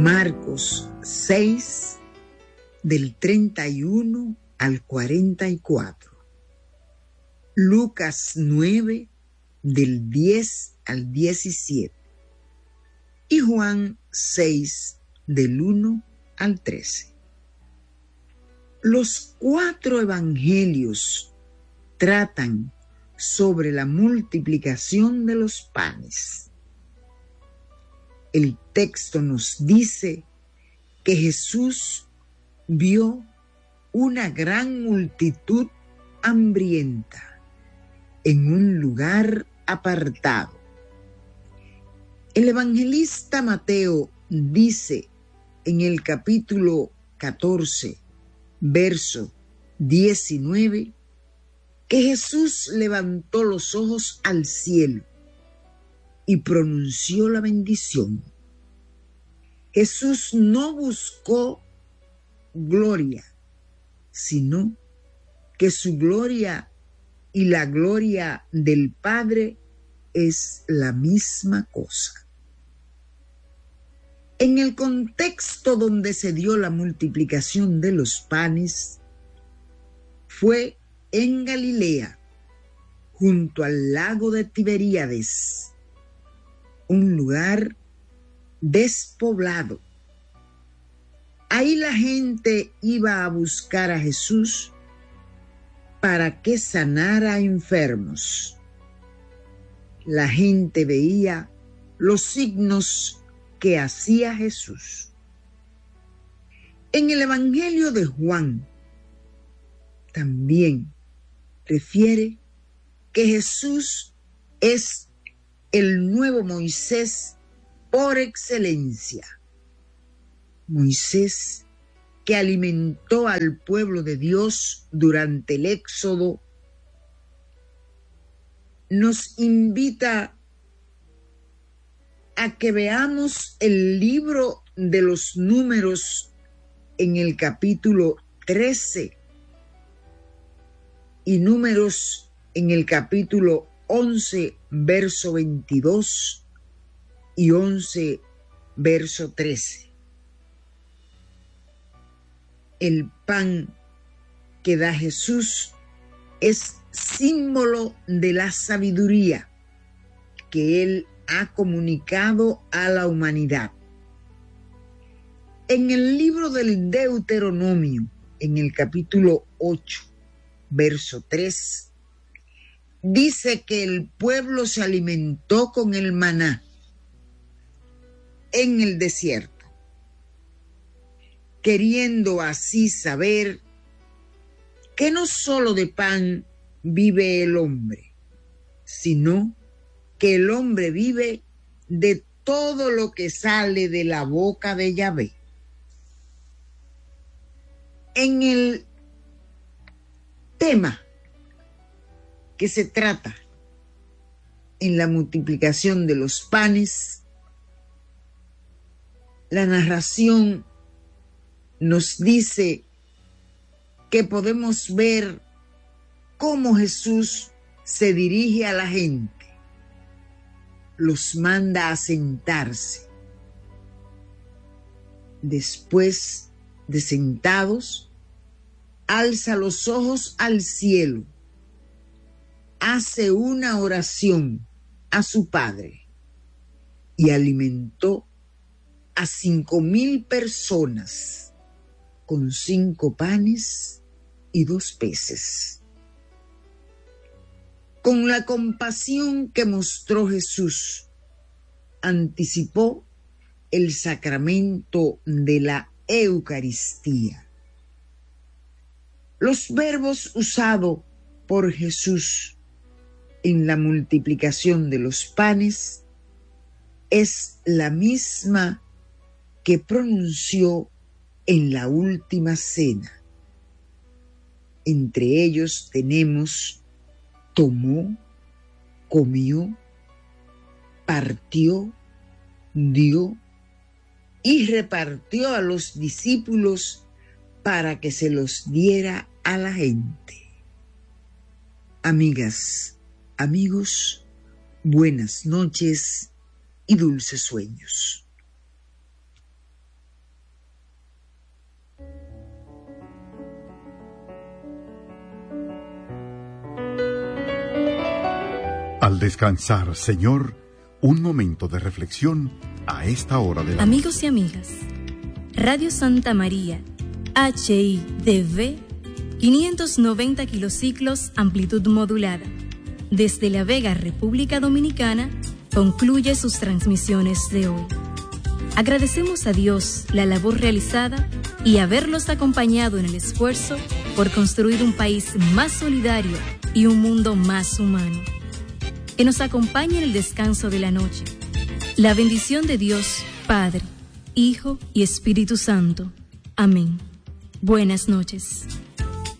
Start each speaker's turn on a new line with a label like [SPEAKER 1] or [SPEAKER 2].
[SPEAKER 1] Marcos 6, del 31 al 44. Lucas 9, del 10 al 17. Y Juan 6, del 1 al 13. Los 4 evangelios tratan sobre la multiplicación de los panes. El texto nos dice que Jesús vio una gran multitud hambrienta en un lugar apartado. El evangelista Mateo dice en el capítulo 14, verso 19, que Jesús levantó los ojos al cielo y pronunció la bendición. Jesús no buscó gloria, sino que su gloria y la gloria del Padre es la misma cosa. En el contexto donde se dio la multiplicación de los panes, fue en Galilea, junto al lago de Tiberíades, un lugar despoblado. Ahí la gente iba a buscar a Jesús para que sanara a enfermos. La gente veía los signos que hacía Jesús. En el Evangelio de Juan también refiere que Jesús es el nuevo Moisés por excelencia. Moisés que alimentó al pueblo de Dios durante el Éxodo, nos invita a que veamos el libro de los Números en el capítulo 13 y Números en el capítulo 11, verso 22 y 11, verso 13. El pan que da Jesús es símbolo de la sabiduría que Él ha comunicado a la humanidad. En el libro del Deuteronomio, en el capítulo 8, verso 3, dice que el pueblo se alimentó con el maná en el desierto, queriendo así saber que no solo de pan vive el hombre, sino que el hombre vive de todo lo que sale de la boca de Yahvé. En el tema que se trata en la multiplicación de los panes, la narración nos dice que podemos ver cómo Jesús se dirige a la gente, los manda a sentarse. Después de sentados, alza los ojos al cielo, hace una oración a su Padre y alimentó a 5,000 personas con 5 panes y 2 peces. Con la compasión que mostró Jesús, anticipó el sacramento de la Eucaristía. Los verbos usados por Jesús en la multiplicación de los panes es la misma que pronunció en la última cena. Entre ellos tenemos: tomó, comió, partió, dio y repartió a los discípulos para que se los diera a la gente. Amigas, amigos, buenas noches y dulces sueños.
[SPEAKER 2] Al descansar, Señor, un momento de reflexión a esta hora de la
[SPEAKER 3] Amigos y amigas, Radio Santa María, HIDV, 590 kilociclos, amplitud modulada. Desde La Vega, República Dominicana, concluye sus transmisiones de hoy. Agradecemos a Dios la labor realizada y haberlos acompañado en el esfuerzo por construir un país más solidario y un mundo más humano. Que nos acompañe en el descanso de la noche. La bendición de Dios, Padre, Hijo y Espíritu Santo. Amén. Buenas noches.